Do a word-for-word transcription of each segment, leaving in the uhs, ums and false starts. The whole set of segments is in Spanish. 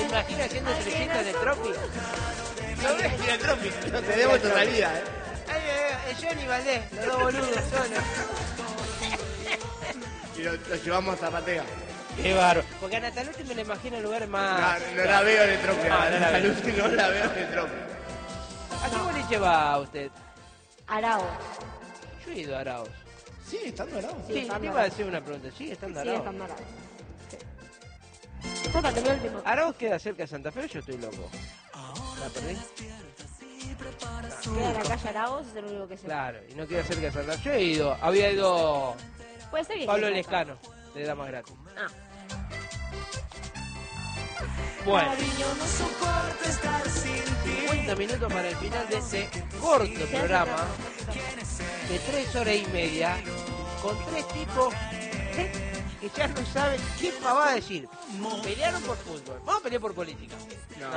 imagino haciendo tresillitas de Tropi. No ves ni el Tropi, no tenemos tu salida, eh. Ay, ay, ay, el Johnny Valdés, los dos boludos solos. Y lo, lo llevamos a Zapatea. Qué bárbaro. Porque a Nataluti me la imagino en lugar más... No, no la veo en el Tropi. No, no la veo. No la veo en el Tropi. ¿A qué boliche va usted? Araos. Yo he ido a Araos. Sí, estando Araos. Sí, Sí, estando te iba a Araos. hacer una pregunta. ¿Sigue estando Sigue Araos? estando Araos. Sí. Jota, terminó el tiempo. ¿Araos queda cerca de Santa Fe o yo estoy loco? ¿La perdí? Queda en la calle Araos, es el único que se... Claro, y no queda cerca de Santa Fe. Yo he ido, había ido Puede ser que Pablo quede Lescano, de Damas Gratis. Ah. Bueno, Cariño, no soporto estar sin ti. cincuenta minutos para el final de este corto programa de tres horas y media con tres tipos que ya no saben qué va a decir. Pelearon por fútbol, vamos a pelear por política. No.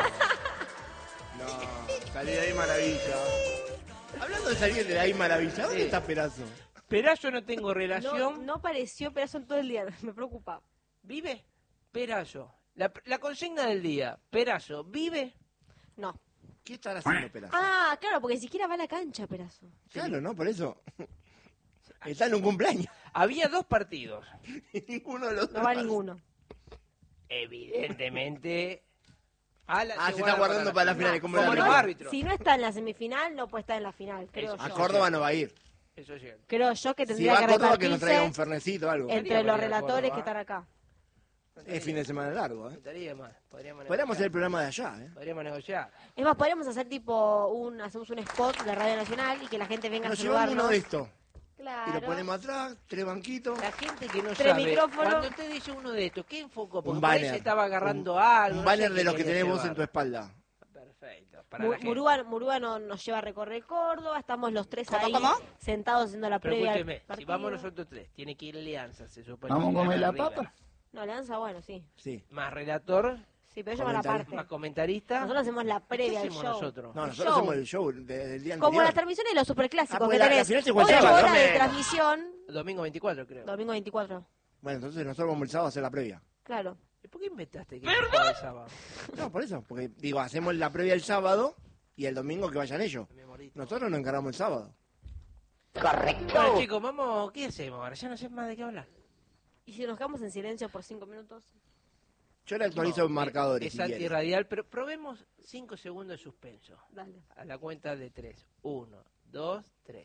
No, salir de ahí maravilla. Hablando de salir de ahí maravilla, ¿dónde Sí. está Perazo? Perazo no tengo No, relación. no apareció Perazo en todo el día, me preocupa. ¿Vive? Perazo. La, la consigna del día. Perazo, ¿vive? No. ¿Qué estará haciendo Perazo? Ah, claro, porque ni siquiera va a la cancha, Perazo. Claro, ¿no? Por eso. Está en un cumpleaños. Había dos partidos. Y ninguno de los No dos. va ninguno. Evidentemente. a la- Ah, se está guardando para las finales, como Como la los River. árbitros. Si no está en la semifinal, no puede estar en la final, creo Eso. A yo. Córdoba no va a ir. Eso es cierto. Creo yo que Si tendría va que a Córdoba, que nos traiga un repartirse fernecito o algo. entre Estaría los para ir a relatores Córdoba. que están acá. Es fin de semana largo, No ¿eh? estaría mal. Podríamos Podríamos hacer negociar. el programa de allá, ¿eh? Podríamos negociar. Es más, podríamos hacer tipo un, hacemos un spot de Radio Nacional y que la gente venga Nos a llevamos saludarnos. uno de estos. Claro. Y lo ponemos atrás, tres banquitos. La gente que no Tres sabe, micrófonos. cuando usted dice uno de estos, ¿qué enfocó? Porque Un por ahí banner. se estaba agarrando Un- algo. Un no banner sé de qué los que quería tenés vos llevar. en tu espalda. Perfecto. Para Mu- la gente. Murúa, Murúa no- nos lleva a recorrer Córdoba, estamos los tres ahí sentados haciendo la Pero previa al escúcheme, si partido. vamos nosotros tres, tiene que ir Alianza, se supone. Vamos a que comer gana la River. papa. No, Alianza, bueno, sí. Sí. Más relator, Sí, pero ellos van Comentar- aparte. más comentarista. Nosotros hacemos la ¿Qué previa del hacemos show. nosotros? No, El nosotros show. hacemos el show de- del día Como anterior. las transmisiones de los superclásicos Ah, que porque la- la tenés. final se juega ocho el sábado, horas de menos. transmisión, Domingo veinticuatro, creo. domingo veinticuatro. Bueno, entonces nosotros vamos el sábado a hacer la previa. Claro. ¿Y ¿Por qué inventaste que se jugaba el sábado? No, por eso. Porque, digo, hacemos la previa el sábado y el domingo que vayan ellos. Mi amorito. Nosotros nos encargamos el sábado. Bueno, chicos, vamos, ¿qué hacemos ahora? Ya no sé más de qué hablar. ¿Y si nos quedamos en silencio por cinco minutos? Yo le actualizo No, en marcadores. Es si quiere. antirradial, pero probemos cinco segundos de suspenso. Dale. A la cuenta de tres. Uno, dos, tres.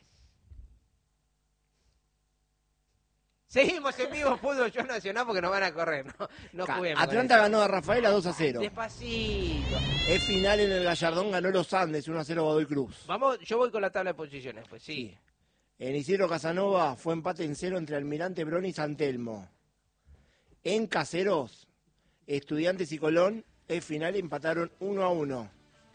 Seguimos en vivo fútbol yo nacional porque nos van a correr, no, no Ca- juguemos. con Atlanta eso. ganó a Rafaela dos a cero. Despacito. Es final en el Gallardón, ganó los Andes uno a cero Godoy Cruz. Vamos, yo voy con la tabla de posiciones, pues sí. En Isidro Casanova fue empate en cero entre Almirante Brown y San Telmo. En Caseros, Estudiantes y Colón, es final empataron uno a uno.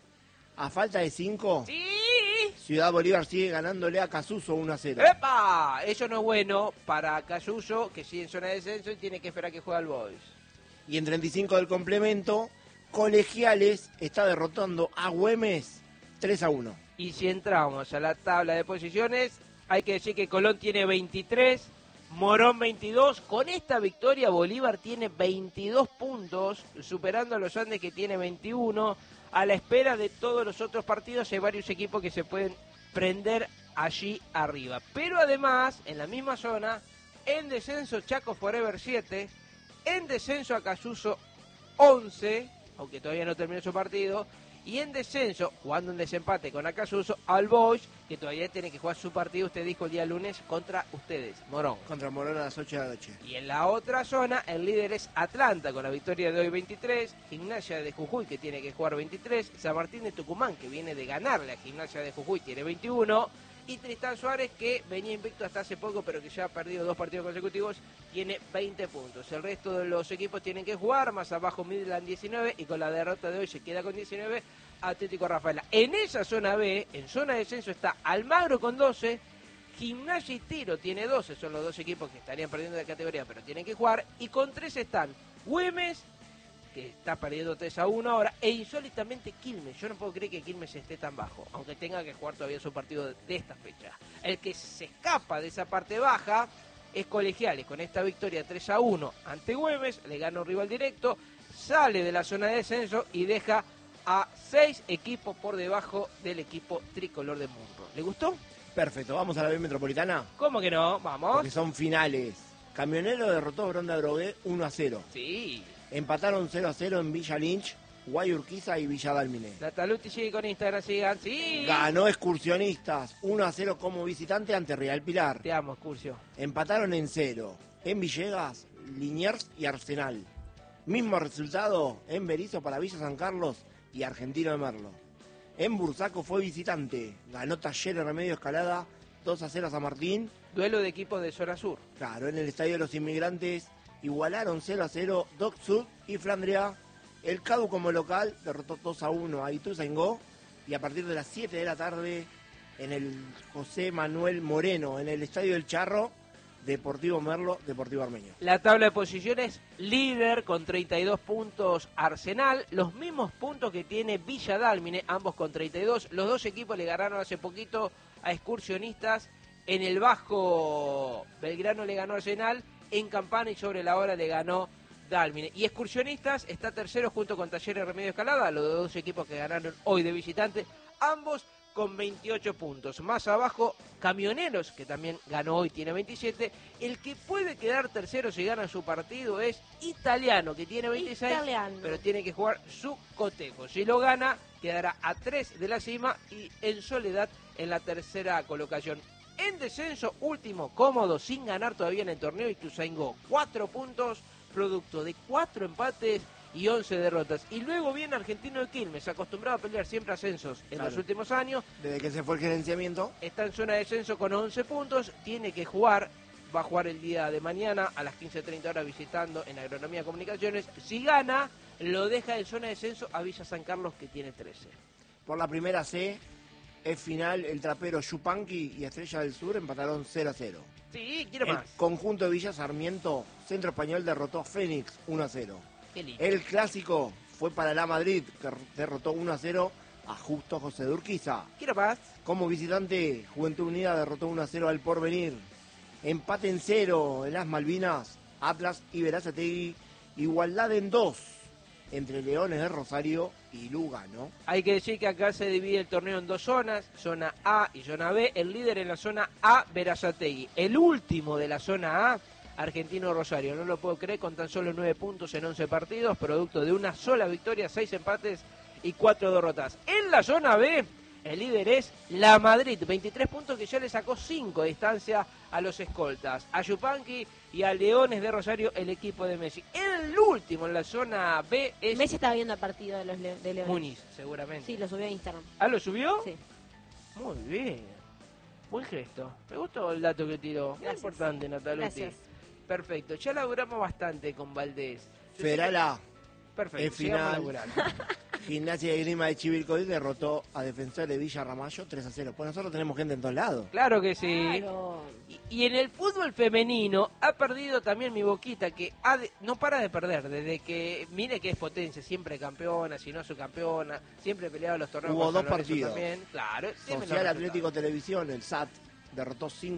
A falta de cinco, ¡Sí! Ciudad Bolívar sigue ganándole a Casuso uno a cero. ¡Epa! Eso no es bueno para Cayuso, que sigue en zona de descenso y tiene que esperar que juegue al Boys. Y en treinta y cinco del complemento, Colegiales está derrotando a Güemes tres a uno. Y si entramos a la tabla de posiciones, hay que decir que Colón tiene veintitrés, Morón veintidós. Con esta victoria Bolívar tiene veintidós puntos, superando a los Andes que tiene veintiuno. A la espera de todos los otros partidos hay varios equipos que se pueden prender allí arriba. Pero además, en la misma zona, en descenso Chaco Forever siete, en descenso Acayuso once, aunque todavía no terminó su partido, y en descenso, jugando un desempate con Acayuso, al Boys, que todavía tiene que jugar su partido, usted dijo el día lunes, contra ustedes, Morón. Contra Morón a las ocho de la noche. Y en la otra zona, el líder es Atlanta, con la victoria de hoy veintitrés, Gimnasia de Jujuy, que tiene que jugar veintitrés, San Martín de Tucumán, que viene de ganarle a Gimnasia de Jujuy, tiene veintiuno, y Tristán Suárez, que venía invicto hasta hace poco, pero que ya ha perdido dos partidos consecutivos, tiene veinte puntos. El resto de los equipos tienen que jugar, más abajo Midland diecinueve, y con la derrota de hoy se queda con diecinueve, Atlético Rafaela. En esa zona B, en zona de descenso, está Almagro con doce, Gimnasia y Tiro tiene doce, son los dos equipos que estarían perdiendo de categoría, pero tienen que jugar, y con tres están Güemes, que está perdiendo tres a uno ahora, e insólitamente Quilmes. Yo no puedo creer que Quilmes esté tan bajo, aunque tenga que jugar todavía su partido de, de esta fecha. El que se escapa de esa parte baja es Colegiales, con esta victoria tres a uno ante Güemes, le gana un rival directo, sale de la zona de descenso y deja a seis equipos por debajo del equipo tricolor de Munro. ¿Le gustó? Perfecto, vamos a la B Metropolitana. ¿Cómo que no? Vamos. Porque son finales. Camionero derrotó a Bronda Drogué uno a cero. Sí. Empataron cero a cero en Villa Lynch, Guayurquiza y Villa Dálmine. Nataluti sigue con Instagram, sigan. Sí. Ganó Excursionistas uno a cero como visitante ante Real Pilar. Te amo, Excursio. Empataron en cero. En Villegas, Liniers y Arsenal. Mismo resultado en Berizo para Villa San Carlos y Argentino de Merlo. En Bursaco fue visitante. Ganó Talleres Remedio Escalada dos a cero a San Martín. Duelo de equipos de zona sur. Claro, en el Estadio de los Inmigrantes igualaron cero a cero Doc Sud y Flandria. El Cadu como local derrotó dos a uno a Ituzaingó. Y a partir de las siete de la tarde en el José Manuel Moreno, en el Estadio del Charro, Deportivo Merlo, Deportivo Armenio. La tabla de posiciones, líder con treinta y dos puntos Arsenal, los mismos puntos que tiene Villa Dálmine, ambos con treinta y dos. Los dos equipos le ganaron hace poquito a Excursionistas. En el Bajo, Belgrano le ganó a Arsenal, en Campana y sobre la hora le ganó Dálmine. Y Excursionistas está tercero junto con Talleres Remedio Escalada, los dos equipos que ganaron hoy de visitante, ambos con veintiocho puntos. Más abajo, Camioneros, que también ganó hoy, tiene veintisiete. El que puede quedar tercero si gana su partido es Italiano, que tiene veintiséis, Italiano. pero tiene que jugar su cotejo. Si lo gana, quedará a tres de la cima y en soledad en la tercera colocación. En descenso, último, cómodo, sin ganar todavía en el torneo, Ituzaingó, cuatro puntos, producto de cuatro empates y once derrotas. Y luego viene Argentino de Quilmes, acostumbrado a pelear siempre ascensos en Claro. los últimos años. Desde que se fue el gerenciamiento. Está en zona de descenso con once puntos, tiene que jugar, va a jugar el día de mañana a las quince treinta horas visitando en Agronomía Comunicaciones. Si gana, lo deja en zona de descenso a Villa San Carlos, que tiene trece. Por la primera C, es final el trapero Yupanqui y Estrella del Sur empataron cero a cero. Sí, quiero El más. conjunto de Villa Sarmiento, Centro Español, derrotó a Fénix uno a cero. Qué lindo. El clásico fue para la Madrid, que derrotó uno a cero a Justo José de Urquiza. Quiero más. Como visitante, Juventud Unida derrotó uno a cero al Porvenir. Empate en cero en las Malvinas, Atlas y Verazategui. Igualdad en dos entre Leones de Rosario y Lugano. Hay que decir que acá se divide el torneo en dos zonas, zona A y zona B. El líder en la zona A, Verazategui. El último de la zona A, Argentino Rosario. No lo puedo creer, con tan solo nueve puntos en once partidos, producto de una sola victoria, seis empates y cuatro derrotas. En la zona B, el líder es la Madrid, veintitrés puntos, que ya le sacó cinco de distancia a los escoltas, a Yupanqui y a Leones de Rosario, el equipo de Messi. El último en la zona B es Messi estaba viendo el partido de los Le- de Leones. Muniz, seguramente. Sí, lo subió a Instagram. ¿Ah, lo subió? Sí. Muy bien. Buen gesto. Me gustó el dato que tiró. Muy Gracias. importante, Nataluti. Gracias. Perfecto. Ya laburamos bastante con Valdés. Yo sé Federal A, que- Perfecto. es llegamos a final. laburar. Gimnasia y Grima de Chivilcoy derrotó a Defensor de Villa Ramallo tres a cero. Pues nosotros tenemos gente en todos lados. Claro que sí. Claro. Y, y en el fútbol femenino ha perdido también mi Boquita, que ha de- no para de perder. Desde que, mire que es potencia, siempre campeona, si no su campeona, siempre peleaba los torneos. Hubo con dos San Lorenzo partidos. También. Claro. déme los Social resultados. Atlético Televisión, el S A T, derrotó cinco